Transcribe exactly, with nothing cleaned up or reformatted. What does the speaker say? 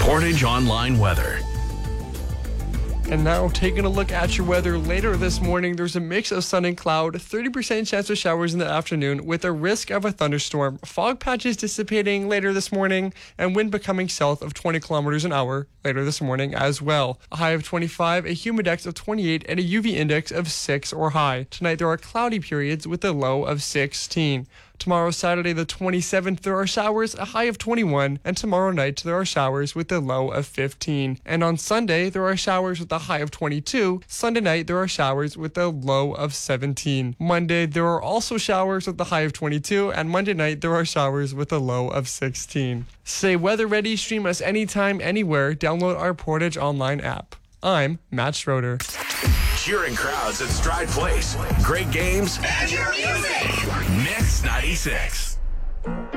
Portage Online weather. And now taking a look at your weather later this morning, there's a mix of sun and cloud, thirty percent chance of showers in the afternoon with a risk of a thunderstorm, fog patches dissipating later this morning, and wind becoming south of twenty kilometers an hour later this morning as well. A high of twenty-five, a humidex of twenty-eight, and a U V index of six or high. Tonight there are cloudy periods with a low of sixteen. Tomorrow, Saturday the twenty-seventh, there are showers, a high of twenty-one, and tomorrow night there are showers with a low of fifteen. And on Sunday, there are showers with a high of twenty-two. Sunday night, there are showers with a low of seventeen. Monday, there are also showers with a high of twenty-two, and Monday night, there are showers with a low of sixteen. Stay weather ready, stream us anytime, anywhere. Download our Portage Online app. I'm Matt Schroeder. Cheering crowds at Stride Place. Great games. And your music. Mix ninety-six.